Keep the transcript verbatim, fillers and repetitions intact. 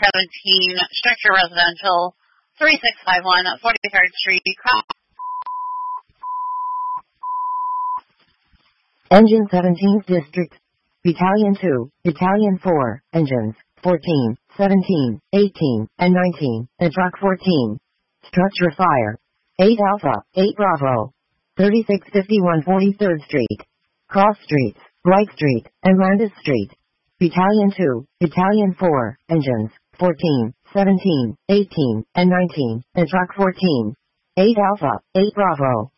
seventeen, Structure Residential, three six five one, forty-third Street. Engine seventeenth District. Battalion two, Battalion four, Engines, fourteen, seventeen, eighteen, and nineteen, and Truck fourteen. Structure Fire. eight Alpha, eight Bravo. thirty-six fifty-one forty-third Street. Cross Streets, Wright Street, and Landis Street. Battalion two, Battalion four, Engines, fourteen, seventeen, eighteen, and nineteen, and Truck fourteen. eight Alpha, eight Bravo.